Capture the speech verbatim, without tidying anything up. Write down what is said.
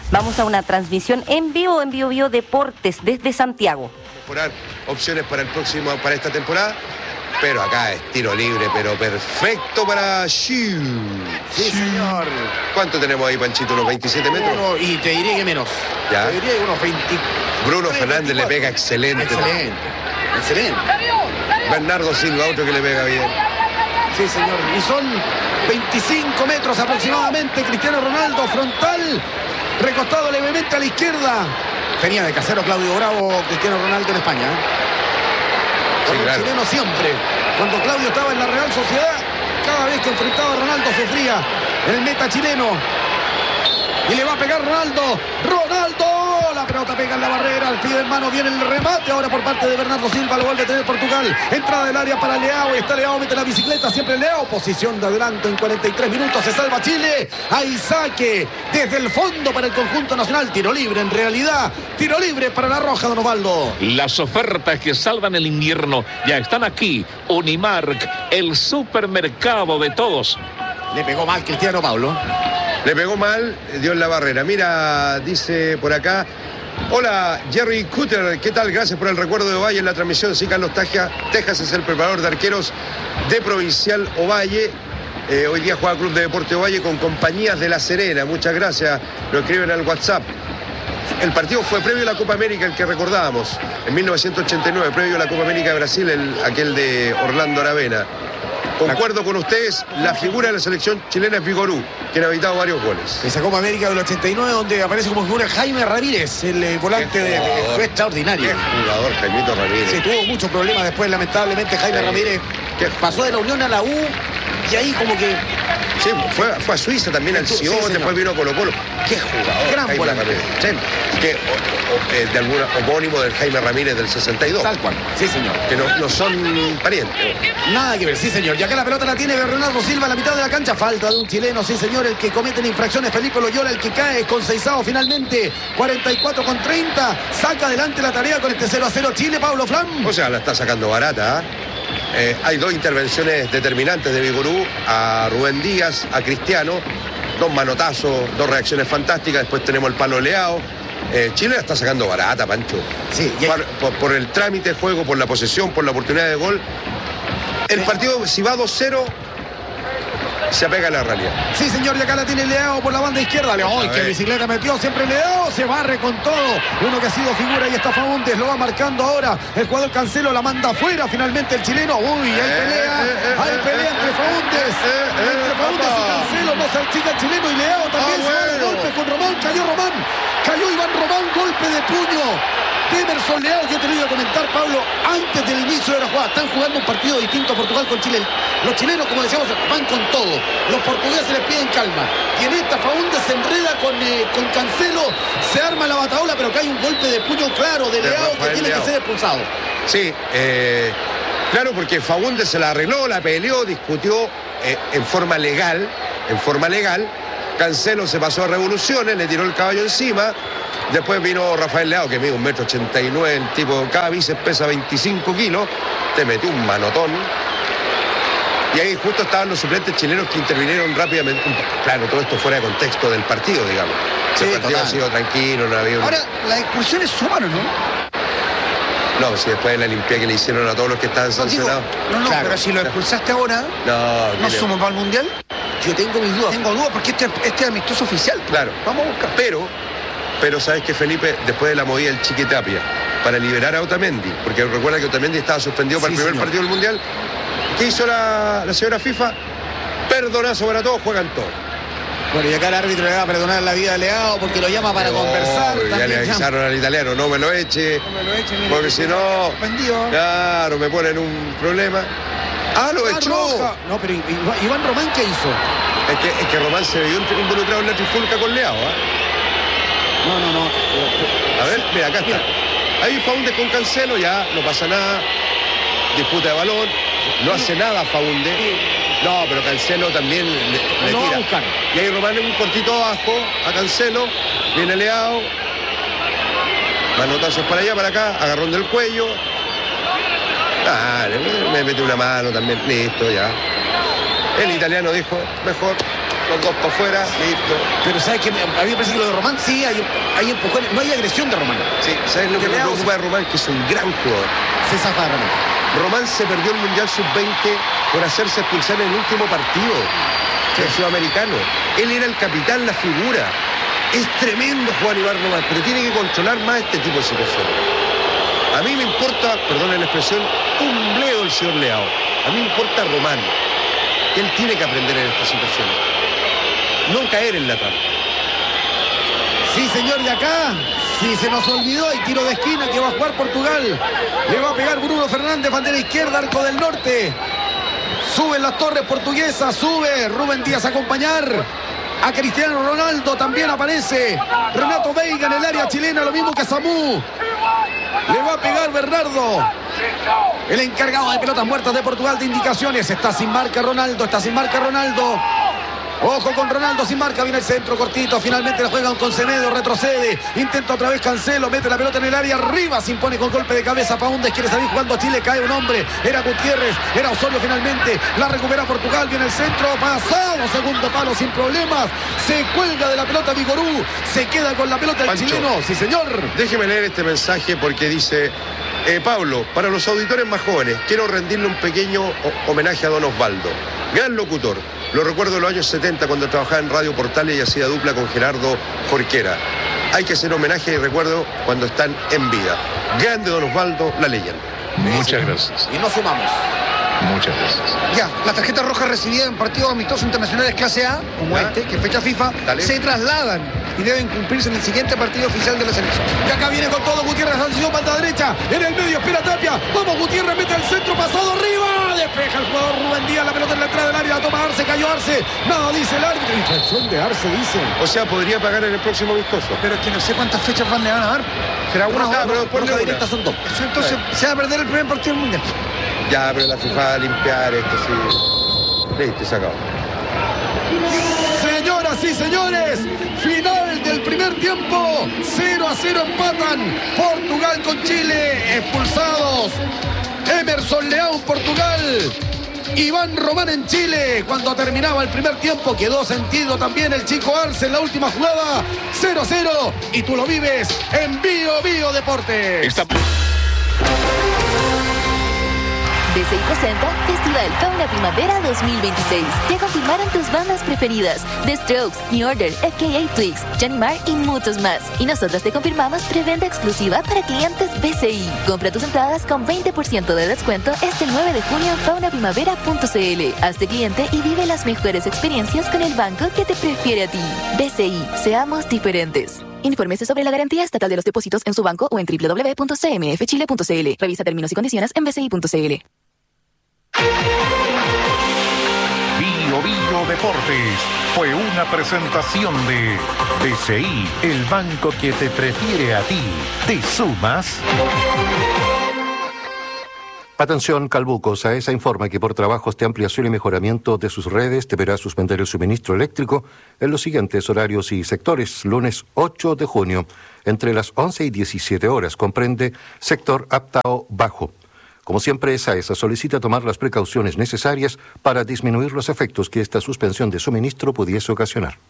Vamos a una transmisión en vivo, en Vivo Vivo Deportes, desde Santiago. Mejorar opciones para el próximo, para esta temporada, pero acá es tiro libre, pero perfecto para Shiu. Sí, señor. ¿Cuánto tenemos ahí, Panchito? ¿Unos veintisiete metros? Uno, y te diría que menos. ¿Ya? Te diría que unos veinte. Bruno Fernández le pega excelente. Excelente. Excelente. Bernardo Silva, otro que le pega bien. Sí, señor. Y son veinticinco metros aproximadamente. Cristiano Ronaldo frontal, recostado levemente a la izquierda. Tenía de casero Claudio Bravo Cristiano Ronaldo en España. Con Sí, un claro. chileno siempre. Cuando Claudio estaba en la Real Sociedad, cada vez que enfrentaba a Ronaldo sufría el meta chileno. Y le va a pegar Ronaldo. ¡Ronaldo! La pelota pega en la barrera. Al pie de mano viene el remate ahora por parte de Bernardo Silva. Lo vuelve a tener Portugal. Entrada del área para Leao. Está Leao, mete la bicicleta. Siempre Leao. Posición de adelanto en cuarenta y tres minutos. Se salva Chile. Hay saque desde el fondo para el conjunto nacional. Tiro libre en realidad. Tiro libre para la Roja, don Osvaldo. Las ofertas que salvan el invierno ya están aquí. Unimark, el supermercado de todos. Le pegó mal Cristiano, Pablo. Le pegó mal, dio en la barrera. Mira, dice por acá. Hola, Jerry Cutter, ¿qué tal? Gracias por el recuerdo de Ovalle en la transmisión. Sí, Carlos Taja, Tejas es el preparador de arqueros de Provincial Ovalle. Eh, hoy día juega Club de Deporte Ovalle con Compañías de La Serena. Muchas gracias. Lo escriben al WhatsApp. El partido fue previo a la Copa América, el que recordábamos, en mil novecientos ochenta y nueve, previo a la Copa América de Brasil, el, aquel de Orlando Aravena. Concuerdo con ustedes, la figura de la selección chilena es Vigorú, quien ha evitado varios goles. Esa Copa América del ochenta y nueve, donde aparece como figura Jaime Ramírez, el eh, volante de, de- fue extraordinario. Qué jugador, Jaimito Ramírez. Sí, tuvo muchos problemas después, lamentablemente, Jaime Sí. Ramírez, que pasó de la Unión a la U, y ahí como que Sí, fue, fue a Suiza también, al Sí, Sion, señor. después vino a Colo Colo. Qué jugador, Gran Jaime volante. Ramírez. Sí, que, o- o- eh, de alguna homónimo del Jaime Ramírez del sesenta y dos, tal cual. Sí, señor. que no, no son parientes. Nada que ver, sí, señor. Y acá la pelota la tiene Bernardo Silva a la mitad de la cancha. Falta de un chileno, sí, señor. El que comete infracciones, Felipe Loyola, el que cae con Seizao finalmente. cuarenta y cuatro con treinta. Saca adelante la tarea con este cero a cero Chile, Pablo Flam. O sea, la está sacando barata. ¿ah? Eh, hay dos intervenciones determinantes de Vigorú, a Rubén Díaz, a Cristiano, dos manotazos, dos reacciones fantásticas, después tenemos el palo Leao. Eh, Chile la está sacando barata, Pancho. Sí, y hay- por, por- por el trámite de juego, por la posesión, por la oportunidad de gol. El partido, si va dos cero, se apega a la realidad. Sí, señor, y acá la tiene Leao por la banda izquierda. Leao, A que ver. bicicleta metió siempre Leao, se barre con todo. Uno que ha sido figura y está Faúndez, lo va marcando ahora. El jugador Cancelo la manda afuera finalmente el chileno. Uy, hay pelea, eh, eh, hay eh, pelea eh, entre eh, Faúndez. eh, eh, Entre Faúndez y papá. Cancelo, no salchica el chileno y Leao también Ah, se va de bueno. golpe con Román. Cayó Román, cayó Iván Román, golpe de puño. Emerson Leao, yo te lo iba a comentar, Pablo, antes del inicio de la jugada. Están jugando un partido distinto Portugal con Chile. Los chilenos, como decíamos, van con todo. Los portugueses les piden calma. Y en esta Faúndez se enreda con, eh, con Cancelo, se arma la bataola, pero que hay un golpe de puño claro de De Leao que Rafael tiene Leao. que ser expulsado. Sí, eh, claro, porque Faúndez se la arregló, la peleó, discutió eh, en forma legal, en forma legal. Cancelo se pasó a revoluciones, le tiró el caballo encima. Después vino Rafael Leao, que mide un metro ochenta y nueve, el tipo, cada bíceps pesa veinticinco kilos, te metió un manotón. Y ahí justo estaban los suplentes chilenos que intervinieron rápidamente. Claro, todo esto fuera de contexto del partido, digamos. Sí, el partido total. ha sido tranquilo, no había un... Ahora, las expulsiones suman o no? No, si después de la limpieza que le hicieron a todos los que estaban No, digo, sancionados. no, no, Claro. pero si lo expulsaste ahora, No, ¿no ¿qué le- suma para el Mundial? Yo tengo mis dudas. Tengo dudas porque este, este es amistoso oficial. Claro. Vamos a buscar. Pero, pero sabes que Felipe, después de la movida del Chiquitapia, para liberar a Otamendi, porque recuerda que Otamendi estaba suspendido para Sí, el primer señor. partido del Mundial, ¿qué hizo la, la señora FIFA? Perdonazo para todos, juegan todos. Bueno, y acá el árbitro le va a perdonar la vida a Leao porque lo llama para No, conversar. ya también le llama. avisaron al italiano, no me lo eche, No me lo echen, mire, porque que si está no, suspendido. claro, me ponen un problema. Ah, lo Ah, echó. roja. No, pero I- Iván Iván Román, ¿qué hizo? Es que, es que Román se vio involucrado en la trifulca con Leao, ¿ah? No, no, no. A ver, mira, acá está. Ahí Faúndez con Cancelo, ya no pasa nada. Disputa de balón. No hace nada Faúndez. No, pero Cancelo también le, le Lo va a tira. buscar. Y ahí Román en un cortito abajo a Cancelo. Viene Leao. Manotazos para allá, para acá. Agarrón del cuello. Ah, le- me mete una mano también. Listo, ya. El italiano dijo, mejor. los dos para afuera, listo. Pero ¿sabes qué? A mí me parece que lo de Román, sí, hay, hay empujones, no hay agresión de Román. Sí, ¿sabes lo que Que me Leao preocupa de Román? Que es un gran jugador. Se zafa de Román. Román se perdió el Mundial sub veinte por hacerse expulsar en el último partido del sudamericano. Él era el capitán, la figura. Es tremendo Juan Iván Román, pero tiene que controlar más este tipo de situaciones. A mí me importa, perdonen la expresión, un bledo el señor Leao. A mí me importa Román. Él tiene que aprender en estas situaciones. No caer en la trampa. Sí, señor, y acá, si se nos olvidó, el tiro de esquina que va a jugar Portugal. Le va a pegar Bruno Fernández, bandera izquierda, arco del norte. Suben las torres portuguesas, sube Rubén Díaz a acompañar a Cristiano Ronaldo, también aparece Renato Veiga en el área chilena, lo mismo que Samu. Le va a pegar Bernardo, el encargado de pelotas muertas de Portugal, de indicaciones. Está sin marca Ronaldo, está sin marca Ronaldo. Ojo con Ronaldo sin marca, viene el centro cortito, finalmente la juegan con Semedo, retrocede, intenta otra vez Cancelo, mete la pelota en el área, arriba se impone con golpe de cabeza, Faúndez quiere salir jugando a Chile, cae un hombre, era Gutiérrez, era Osorio finalmente, la recupera Portugal, viene el centro, pasado, segundo palo sin problemas, se cuelga de la pelota Vigorú, se queda con la pelota el Pancho, chileno, sí señor. Déjeme leer este mensaje porque dice, eh, Pablo, para los auditores más jóvenes, quiero rendirle un pequeño homenaje a don Osvaldo, gran locutor. Lo recuerdo en los años setenta cuando trabajaba en Radio Portales y hacía dupla con Gerardo Jorquera. Hay que hacer homenaje y recuerdo cuando están en vida. Grande don Osvaldo, la leyenda. Muchas gracias. Y nos sumamos. Muchas gracias. Ya, las tarjetas rojas recibidas en partidos amistosos internacionales clase A, como ¿Ya? este, que es fecha FIFA, Dale. se trasladan y deben cumplirse en el siguiente partido oficial de la selección. Y acá viene con todo Gutiérrez, sanción, banda derecha, en el medio espera Tapia, vamos Gutiérrez, mete el centro, pasado arriba, despeja el jugador Rubén Díaz, la pelota en la entrada del área, la toma Arce, cayó Arce, nada dice el árbitro, infracción de Arce, dice. O sea, podría pagar en el próximo amistoso. Pero es que no sé cuántas fechas van le van a dar. Será una Roja, o pero dos. ponle Roja una. directa son dos. Eso entonces se va a perder el primer partido del Mundial. Ya, pero la FIFA va a limpiar esto, sí. Listo, se acabó. Señoras y señores, final del primer tiempo, cero a cero empatan Portugal con Chile, expulsados Emerson Leao en Portugal, Iván Román en Chile. Cuando terminaba el primer tiempo quedó sentido también el chico Arce en la última jugada, cero a cero, y tú lo vives en Bio Bio Deportes. Está... B C I presenta Festival Fauna Primavera dos mil veintiséis. Ya confirmaron tus bandas preferidas: The Strokes, New Order, F K A Twigs, Johnny Marr y muchos más. Y nosotros te confirmamos preventa exclusiva para clientes B C I. Compra tus entradas con veinte por ciento de descuento este nueve de junio en fauna primavera punto c l. Hazte cliente y vive las mejores experiencias con el banco que te prefiere a ti. B C I, seamos diferentes. Infórmese sobre la garantía estatal de los depósitos en su banco o en w w w punto c m f chile punto c l. Revisa términos y condiciones en b c i punto c l. Bio Bio Deportes fue una presentación de B C I, el banco que te prefiere a ti. ¿Te sumas? Atención, Calbucos. AESA informa que por trabajos de ampliación y mejoramiento de sus redes deberá suspender el suministro eléctrico en los siguientes horarios y sectores. Lunes ocho de junio, entre las once y diecisiete horas, comprende sector Aptao Bajo. Como siempre, AESA solicita tomar las precauciones necesarias para disminuir los efectos que esta suspensión de suministro pudiese ocasionar.